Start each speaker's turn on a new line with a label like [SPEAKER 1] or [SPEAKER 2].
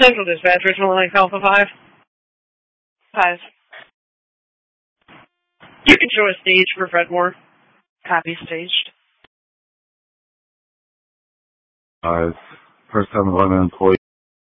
[SPEAKER 1] Central Dispatch, Richmond Lake Alpha 5.
[SPEAKER 2] 5.
[SPEAKER 1] You can show a stage for Fredmore.
[SPEAKER 2] Copy, staged.
[SPEAKER 3] 5. First 7-Eleven employee